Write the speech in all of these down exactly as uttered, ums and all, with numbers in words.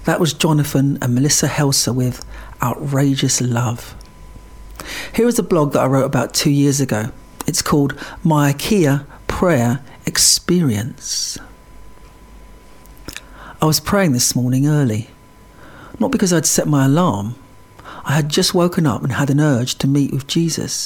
That was Jonathan and Melissa Helser with Outrageous Love. Here is a blog that I wrote about two years ago. It's called My IKEA Prayer Experience. I was praying this morning early, not because I'd set my alarm. I had just woken up and had an urge to meet with Jesus.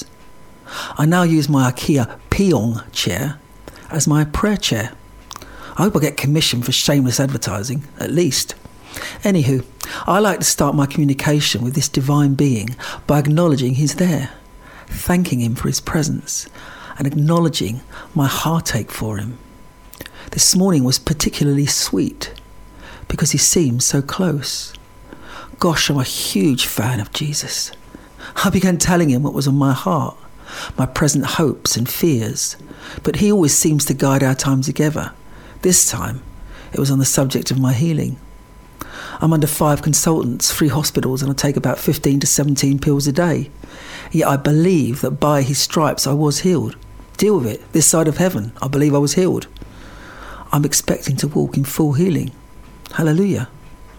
I now use my IKEA Pyong chair as my prayer chair. I hope I get commission for shameless advertising, at least. Anywho, I like to start my communication with this divine being by acknowledging he's there, thanking him for his presence, and acknowledging my heartache for him. This morning was particularly sweet because he seemed so close. Gosh, I'm a huge fan of Jesus. I began telling him what was on my heart, my present hopes and fears, but he always seems to guide our time together. This time, it was on the subject of my healing. I'm under five consultants, three hospitals, and I take about fifteen to seventeen pills a day. Yet I believe that by his stripes I was healed. Deal with it. This side of heaven, I believe I was healed. I'm expecting to walk in full healing. Hallelujah.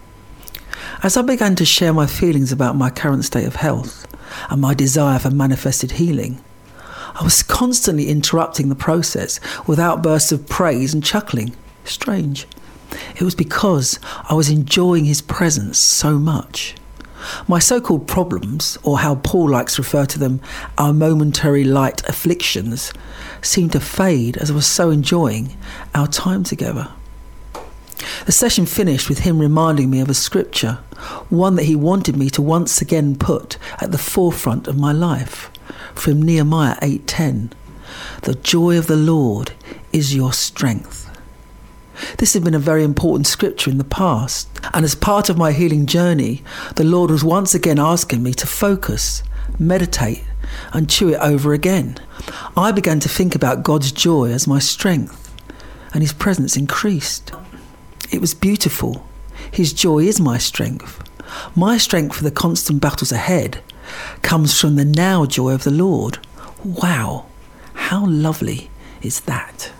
As I began to share my feelings about my current state of health and my desire for manifested healing, I was constantly interrupting the process with outbursts of praise and chuckling. Strange. It was because I was enjoying his presence so much. My so-called problems, or how Paul likes to refer to them, our momentary light afflictions, seemed to fade as I was so enjoying our time together. The session finished with him reminding me of a scripture, one that he wanted me to once again put at the forefront of my life, from Nehemiah eight ten. The joy of the Lord is your strength. This had been a very important scripture in the past, and as part of my healing journey, the Lord was once again asking me to focus, meditate, and chew it over again. I began to think about God's joy as my strength, and his presence increased. It was beautiful. His joy is my strength. My strength for the constant battles ahead comes from the now joy of the Lord. Wow, how lovely is that?